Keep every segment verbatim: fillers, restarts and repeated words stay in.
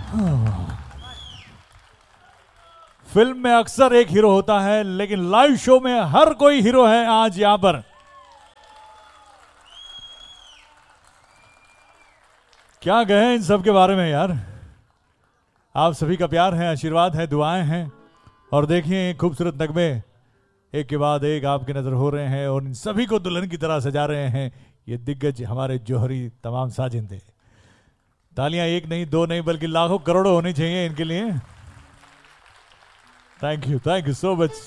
Film में अक्सर एक हीरो होता है, लेकिन लाइव शो में हर कोई हीरो है आज यहां पर। क्या कहें इन सब के बारे में यार। आप सभी का प्यार है, आशीर्वाद है, दुआएं हैं, और देखिए खूबसूरत नगमे एक के बाद एक आपकी नजर हो रहे हैं और इन सभी को दुल्हन की तरह सजा रहे हैं ये दिग्गज हमारे जौहरी तमाम साजिंदे। तालियां एक नहीं, दो नहीं, बल्कि लाखों करोड़ों होनी चाहिए इनके लिए। Thank you, thank you so much.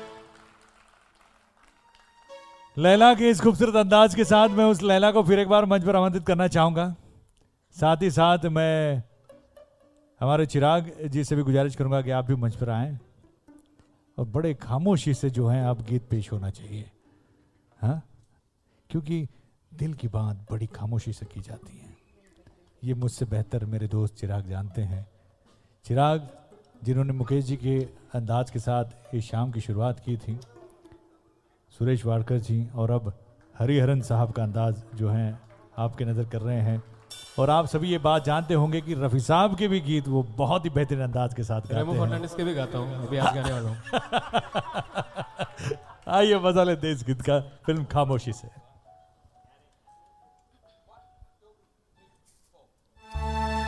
Laila के इस खूबसूरत अंदाज के साथ मैं उस लैला को फिर एक बार मंच पर आमंत्रित करना चाहूंगा। साथ ही साथ मैं हमारे चिराग जी से भी गुजारिश करूंगा कि आप भी मंच पर आएं और बड़े खामोशी से जो है आप गीत पेश होना चाहिए, हाँ, क्योंकि दिल की बात बड़ी खामोशी से की जाती है। ये मुझसे बेहतर मेरे दोस्त चिराग जानते हैं। चिराग जिन्होंने मुकेश जी के अंदाज के साथ इस शाम की शुरुआत की थी, सुरेश वाडकर जी, और अब हरिहरन साहब का अंदाज जो है आपके नज़र कर रहे हैं। और आप सभी ये बात जानते होंगे कि रफ़ी साहब के भी गीत वो बहुत ही बेहतरीन अंदाज के साथ गाते हैं। फर्नांडिस के भी गाता हूँ, अभी आज गाने वाला हूँ। आइए मजा लेते हैं इस गीत का, फिल्म खामोशी से।